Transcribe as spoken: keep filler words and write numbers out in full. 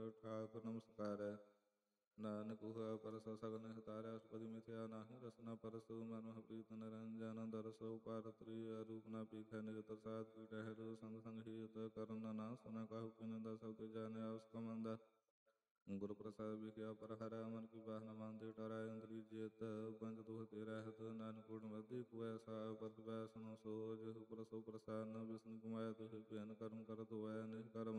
ਠਾਕੁਰ ਨਮਸਕਾਰੈ। ਨਾਨਕ ਹੁਆ ਪਰਸੋ ਸਗਨ ਹਿਤਾਰੈ ਅਸਪਦੀ ਮਿਥਿਆ ਨਾਹਿ ਰਸਨਾ ਪਰਸੋ ਮਨੁ ਪ੍ਰੀਤ ਨਿਰੰਜਨ ਦਰਸੋ ਪਾਰਤਰੀ ਰੂਪ ਨ ਪੀਖੈ ਨਿਗਤ ਸਾਧ ਕੀ ਟਹਿਲ ਸੰਗ ਸੰਗ ਹੀਤ ਕਰਨ ਨਾ ਸੁਨ ਕਾਹੂ ਕਿਨ ਦਸਉ ਤੇ ਜਾਣਿ ਆਵਸ ਕਮੰਦਾ। ਗੁਰ ਪ੍ਰਸਾਦ ਵਿਖਿਆ ਪਰ ਹਰੈ ਅਮਨ ਕੀ ਬਾਹਨ ਮੰਦੇ ਟਰੈ ਇੰਦਰੀ ਜੇਤ ਪੰਜ ਦੁਖ ਤੇ ਰਹਿਤ ਨਾਨਕ ਗੁਣ ਮਧਿ ਕੁਐ ਸਾ ਪਤ ਬੈ ਸੁਨੋ ਸੋਜ ਪ੍ਰਸੋ ਪ੍ਰਸਾਦ ਵਿਸ਼ਨ ਕੁਮਾਇ ਤੁਹ ਬਿਨ ਕਰਮ ਕਰਤ ਹੋਇ ਨਿਜ ਕਰਮ